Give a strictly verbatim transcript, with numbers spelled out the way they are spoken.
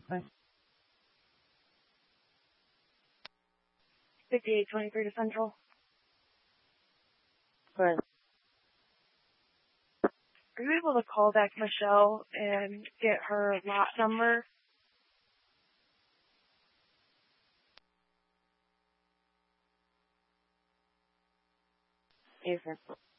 Thanks. fifty-eight twenty-three to Central. Go ahead. Are you able to call back Michelle and get her lot number? Yes, sir.